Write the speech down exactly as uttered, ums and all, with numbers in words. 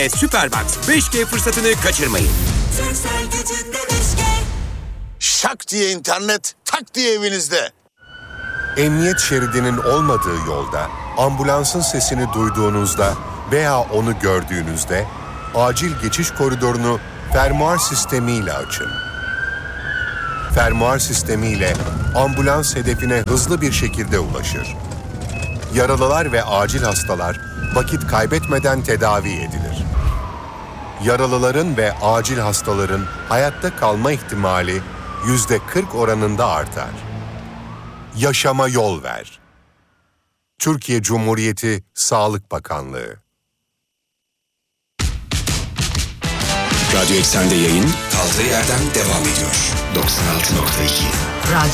E, Superbox beş G fırsatını kaçırmayın. Şak diye internet, tak diye evinizde. Emniyet şeridinin olmadığı yolda, ambulansın sesini duyduğunuzda veya onu gördüğünüzde, acil geçiş koridorunu fermuar sistemiyle açın. Fermuar sistemiyle ambulans hedefine hızlı bir şekilde ulaşır. Yaralılar ve acil hastalar vakit kaybetmeden tedavi edilir. Yaralıların ve acil hastaların hayatta kalma ihtimali yüzde kırk oranında artar. Yaşama yol ver. Türkiye Cumhuriyeti Sağlık Bakanlığı. Radyo Eksen'de yayın kaldığı yerden devam ediyor. doksan altı nokta iki